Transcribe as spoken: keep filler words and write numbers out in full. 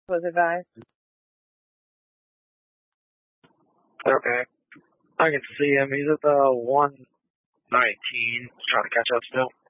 Was advised. Okay. I can see him. He's at the one nineteen. Trying to catch up still.